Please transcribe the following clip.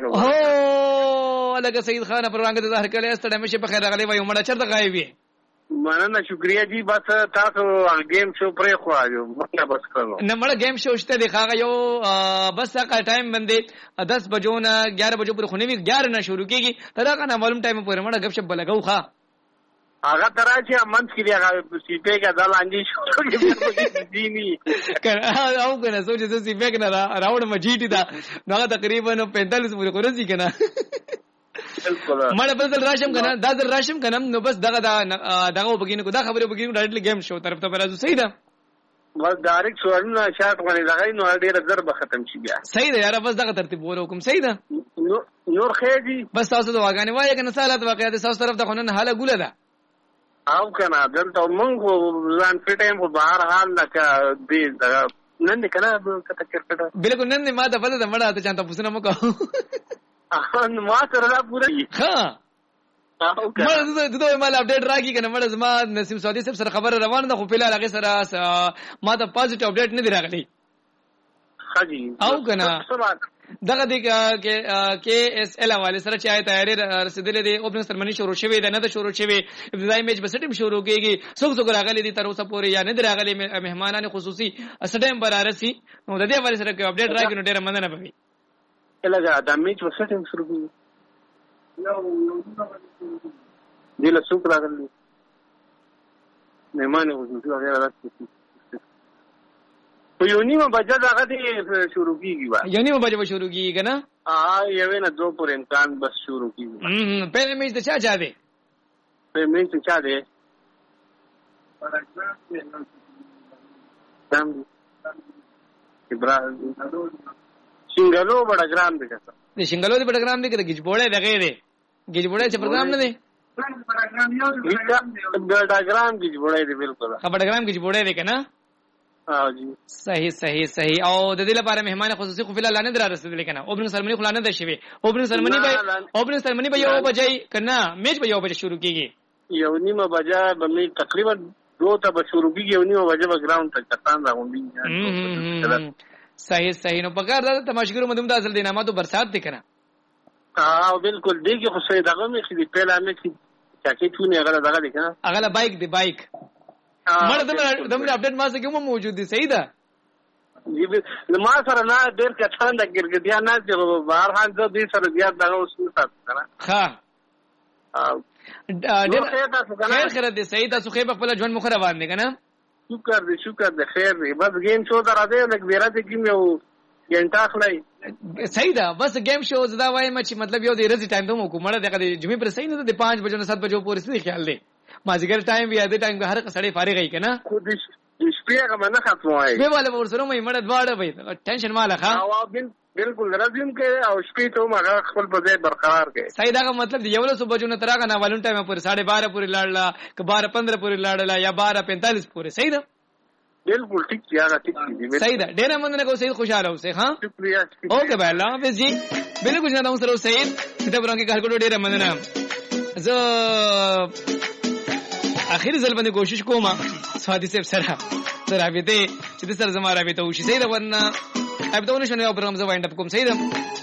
هو لکه سید خان پر وړاندې ظاهر کړی ستړی مشه په خیر راغلی وای مړه چرته غایب وي مننه شکریا جی بس تاسو گیم شو پرې خو راځو مطلب بس کړو نه مړه گیم شو شته دی خاغه یو بس هغه ټایم باندې 10 بجو نه 11 بجو پر خونی 11 نه شروع کیږي تر هغه نه معلوم ټایم پورې مړه غب شپ لګاو ښا هغه تراچی منځ کې دی هغه سی په کې د لاندې شو دی ني کنه او کنه سوچ چې سی په کې نه راوړ مجیټی دا نو تقریبا 45 پورې کورځي کنه مړه بل راشم کنه دا در راشم کنه نو بس دغه وبګینو دا خبره وبګینو ډایرکټلی گیم شو طرف ته راځو صحیح ده بس ډایرکټ سوالونه شاټ باندې لګای نو ډیره ضرب ختم شي بیا صحیح ده یار بس دغه ترتیب وره حکم صحیح ده نور خیر دي بس تاسو د واغانې وایي کنه سالات واقعیت تاسو طرف ته خونن حاله ګوله ده او کنه دلته مونږ ځان فټایم په بهر حال لکه دې نن کنه کته کرکټ بالکل نن ما د فضل د مړه ته چانته پوښتنه مکو ما سره دا پوره ها مړه دغه مال اپډیټ راکی کنه مړه زما نسیم سعودي صاحب سره خبر روان ده خو په لاله سره ما ته پازیټیو اپډیټ نه دی راغلی خاجي او کنه دغه د کې اس ال حواله سره چې آی تیاری رسیدلې دي اوپننګ سرمنی شروع شوه ده نه ده شروع شوه ابتدایي میچ بسټیم شروع کیږي څوک راغلي دي تر اوسه پورې یا نه راغلي مهمانان خصوصي اسټیم برارسي نو د دې حواله سره کې اپډیټ راکې نو ډیره مننه پوي الګا د میچ بسټیم شروع کیږي دله څوک راغلي مهمان خصوصي وغیرہ راځي یو نیمه بجه دغه دی شروع کیږي یو نیمه بجه شروع کیږي کنه یو نه دو پر امکان بس شروع کیږي په میچ د چا دی په میچ چا دی دم ابراهیم شنګلو بڑګرام دی څه د شنګلو دی بڑګرام دی کې گجبوړې دغه دی گجبوړې چې پروګرام نه دی بڑګرام گجبوړې دی بالکل بڑګرام گجبوړې دی کنه صحیح او د دې لپاره مهمان خصوصي خو فلال نه دررسېدل کنه اوپننګ سرمنی خو نه ده شوی اوپننګ سرمنی به یو بجې کنه میچ به یو بجې شروع کیږي یو نیمه بجې به می تقریبا 2 ته به شروع کیږي یو نیمه بجې به ګراوند ته کتان راغونډي صحیح نو پکار دا تماشګرو مدوم د اصل دینامه تو برسات دي کنه بالکل دیږي خو سید هغه می چې پهلا می چې چاکي چونه هغه دغه دي کنه هغه بایک دی بایک مړه دمره اپډیټ ما سره کوم موجود دي صحیح ده ما سره نه ډېر کچان د ګرګدیا نه چې بهر حال د دې سره زیات دغه وسو ساتل ها ډېر خیر دي صحیح تاسو خو په خپل ژوند مخ روان دي کنه شکر دې خیر دی بس گیم شو درا دې لکه بیره دې گیم یو ګنټه خلای صحیح ده بس گیم شو زدا وایم چې مطلب یو د رزي ټایم ته مو کومړه دغه جمعې پر صحیح نه ده 5 بجو نه 7 بجو پورې څه خیال دی مازیګر ټایم بیا د ټایم به هر کسړې فارغ ای کنه خو دې شپې هغه نه ختموي به والے ورسره مې مړ دواړه وي ټینشن مال ښه او بالکل راځم کې او شپې ته ما خپل په ځای برقرار کې صحیح دا مطلب دی یو له صبح جون تراغه نه والون ټایم پر 12:30 پورې لاړلا ک 12:15 پورې لاړلا یا 12:45 پورې صحیح ده بالکل ٹھیک کیا ٹھیک دی صحیح ده ډیر مننه کو سید خوشاله اوسه ها شکریہ اوکے بھائی الله حافظ جی بالکل جناب سره سید کتاب رنګ کې کار کولو ډیر مننه زه اخر ځل باندې کوشش کوم سوادي صاحب سره رابطه چې د سره زما رابطه وشي صحیح ده ورنه ابدونه شنو یو پروګرام زه وایند اپ کوم صحیح ده